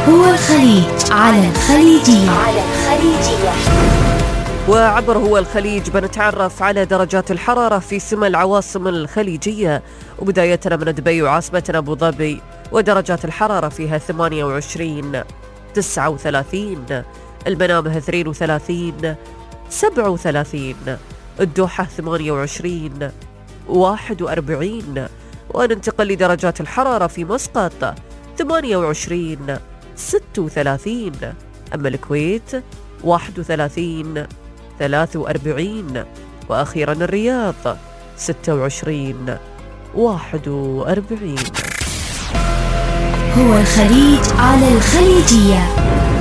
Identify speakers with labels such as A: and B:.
A: هو الخليج على الخليجية.
B: وعبر هو الخليج بنتعرف على درجات الحرارة في سمى العواصم الخليجية، وبدايتنا من دبي وعاصمتنا أبو ظبي، ودرجات الحرارة فيها 28 39، المنامة 32 37، الدوحة 28 41، وننتقل لدرجات الحرارة في مسقط 28 36، أما الكويت 31 43، وأخيرا الرياض 26 41.
A: هو الخليج على الخليجية.